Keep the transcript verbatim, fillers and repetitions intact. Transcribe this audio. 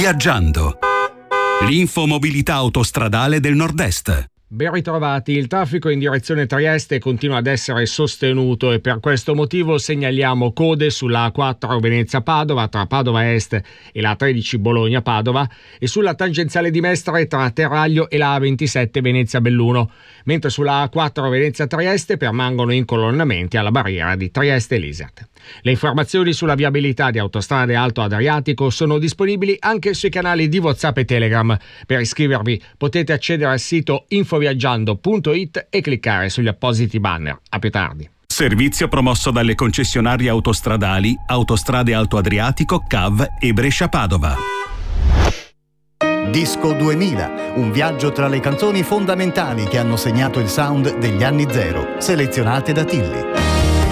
Viaggiando. L'infomobilità autostradale del Nord-Est. Ben ritrovati, il traffico in direzione Trieste continua ad essere sostenuto e per questo motivo segnaliamo code sulla A quattro Venezia-Padova tra Padova Est e la tredici Bologna-Padova e sulla tangenziale di Mestre tra Terraglio e la A ventisette Venezia-Belluno, mentre sulla A quattro Venezia-Trieste permangono incolonnamenti alla barriera di Trieste-Lisert. Le informazioni sulla viabilità di Autostrade Alto Adriatico sono disponibili anche sui canali di WhatsApp e Telegram. Per iscrivervi potete accedere al sito infoviaggiando punto it e cliccare sugli appositi banner. A più tardi. Servizio promosso dalle concessionarie autostradali Autostrade Alto Adriatico, C A V e Brescia-Padova. Disco duemila, un viaggio tra le canzoni fondamentali che hanno segnato il sound degli anni zero, selezionate da Tilly.